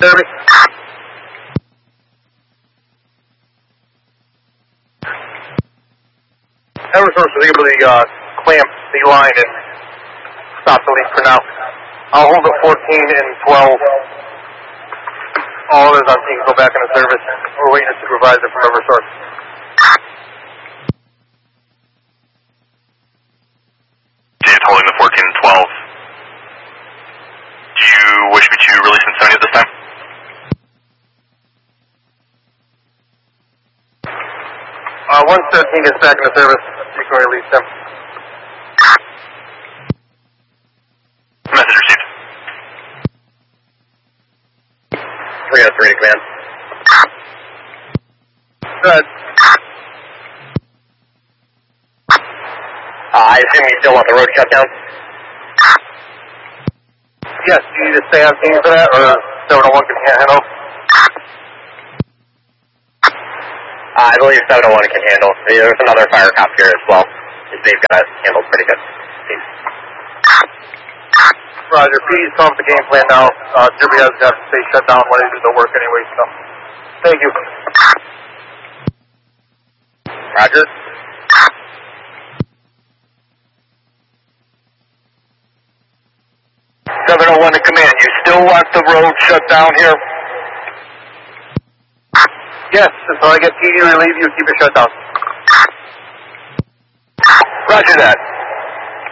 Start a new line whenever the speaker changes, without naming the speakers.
Derby. Eversource was able to clamp the line and stop the leak for now. I'll hold at 14 and 12. All others on team go back into service. We're waiting a supervisor from Eversource.
James holding the 14 and 12. Do you wish me to release Insomnia at this time?
117 is back into service. You can release them.
Message received.
303 to command. Good. I assume you still want the road shut down? Yes, do you need to stay on scene for that, or 701 can handle? I believe 701 can handle. There's another fire cop here as well. They've got it handled pretty good. Peace. Roger, please come up the game plan now. Derby has to stay shut down when they do the work anyway, so. Thank you. Roger.
.701 to command, you still want the road shut down here?
Yes, until I get PD relieve you, keep it shut down.
Roger that.